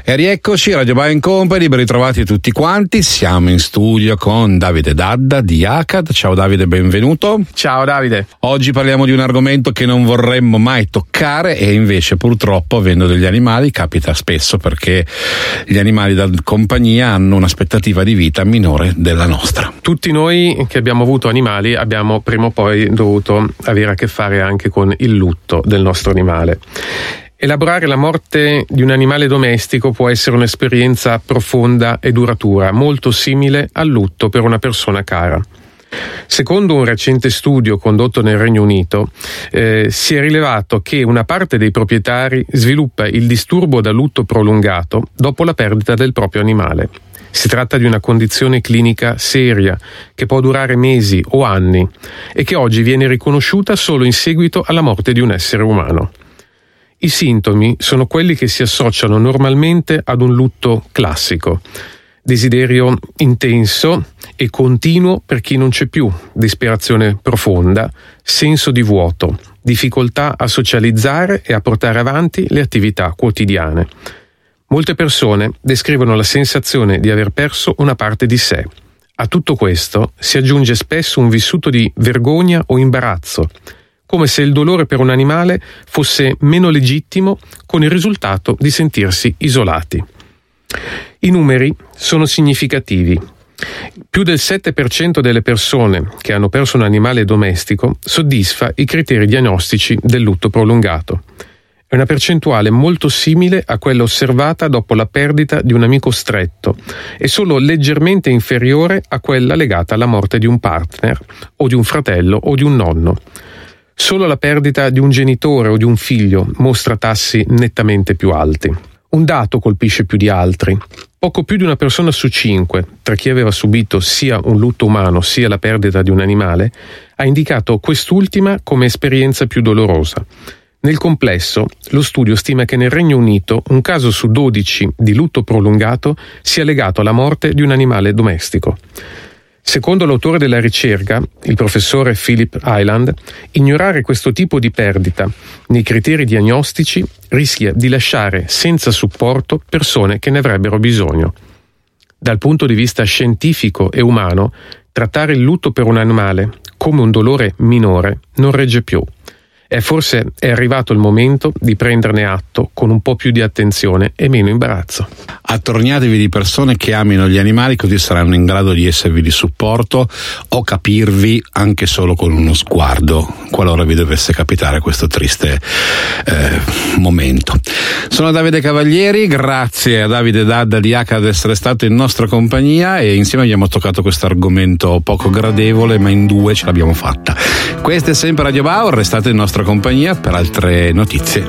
E rieccoci, Radio Bioe Company, ben ritrovati tutti quanti. Siamo in studio con Davide Dadda di ACAD. Ciao Davide, benvenuto. Ciao Davide. Oggi parliamo di un argomento che non vorremmo mai toccare e invece purtroppo, avendo degli animali, capita spesso, perché gli animali da compagnia hanno un'aspettativa di vita minore della nostra. Tutti noi che abbiamo avuto animali abbiamo prima o poi dovuto avere a che fare anche con il lutto del nostro animale. Elaborare la morte di un animale domestico può essere un'esperienza profonda e duratura, molto simile al lutto per una persona cara. Secondo un recente studio condotto nel Regno Unito, si è rilevato che una parte dei proprietari sviluppa il disturbo da lutto prolungato dopo la perdita del proprio animale. Si tratta di una condizione clinica seria che può durare mesi o anni e che oggi viene riconosciuta solo in seguito alla morte di un essere umano. I sintomi sono quelli che si associano normalmente ad un lutto classico: desiderio intenso e continuo per chi non c'è più, disperazione profonda, senso di vuoto, difficoltà a socializzare e a portare avanti le attività quotidiane. Molte persone descrivono la sensazione di aver perso una parte di sé. A tutto questo si aggiunge spesso un vissuto di vergogna o imbarazzo, come se il dolore per un animale fosse meno legittimo, con il risultato di sentirsi isolati. I numeri sono significativi. Più del 7% delle persone che hanno perso un animale domestico soddisfa i criteri diagnostici del lutto prolungato. È una percentuale molto simile a quella osservata dopo la perdita di un amico stretto e solo leggermente inferiore a quella legata alla morte di un partner o di un fratello o di un nonno. Solo la perdita di un genitore o di un figlio mostra tassi nettamente più alti. Un dato colpisce più di altri. Poco più di una persona su 5, tra chi aveva subito sia un lutto umano sia la perdita di un animale, ha indicato quest'ultima come esperienza più dolorosa. Nel complesso, lo studio stima che nel Regno Unito un caso su 12 di lutto prolungato sia legato alla morte di un animale domestico. Secondo l'autore della ricerca, il professore Philip Hyland, ignorare questo tipo di perdita nei criteri diagnostici rischia di lasciare senza supporto persone che ne avrebbero bisogno. Dal punto di vista scientifico e umano, trattare il lutto per un animale come un dolore minore non regge più. E forse è arrivato il momento di prenderne atto con un po' più di attenzione e meno imbarazzo. Attorniatevi di persone che amino gli animali, così saranno in grado di esservi di supporto o capirvi anche solo con uno sguardo, qualora vi dovesse capitare questo triste momento. Sono Davide Cavalieri, grazie a Davide Dadda di ACAD ad essere stato in nostra compagnia e insieme abbiamo toccato questo argomento poco gradevole, ma in due ce l'abbiamo fatta. Questa è sempre Radio Bioe, restate in nostra compagnia per altre notizie